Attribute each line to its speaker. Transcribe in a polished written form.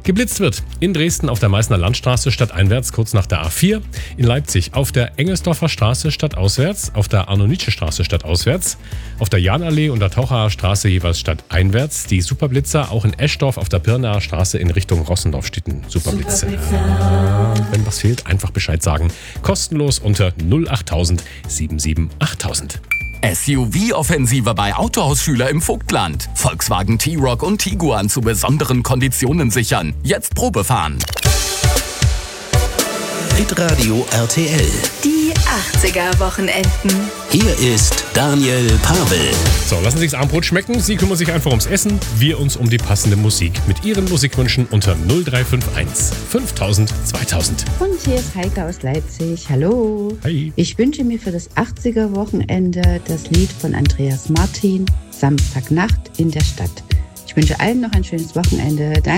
Speaker 1: Geblitzt wird in Dresden auf der Meißner Landstraße stadteinwärts kurz nach der A4, in Leipzig auf der Engelsdorfer Straße stadtauswärts, auf der Arno-Nietzsche-Straße stadtauswärts, auf der Jahnallee und der Tauchaer Straße jeweils stadteinwärts, die Superblitzer auch in Eschdorf auf der Pirnaer Straße in Richtung Rossendorf-Stitten. Superblitzer. Wenn was fehlt, einfach Bescheid sagen. Kostenlos unter 08000 77 8000.
Speaker 2: SUV-Offensive bei Autohausschüler im Vogtland. Volkswagen T-Roc und Tiguan zu besonderen Konditionen sichern. Jetzt Probefahren.
Speaker 3: Hitradio RTL.
Speaker 4: Die 80er-Wochenenden.
Speaker 3: Hier ist Daniel Pavel.
Speaker 1: So, lassen Sie das Abendbrot schmecken. Sie kümmern sich einfach ums Essen. Wir uns um die passende Musik. Mit Ihren Musikwünschen unter 0351 5000 2000.
Speaker 5: Und hier ist Heike aus Leipzig. Hallo.
Speaker 1: Hi.
Speaker 5: Ich wünsche mir für das 80er-Wochenende das Lied von Andreas Martin, Samstagnacht in der Stadt. Ich wünsche allen noch ein schönes Wochenende. Danke.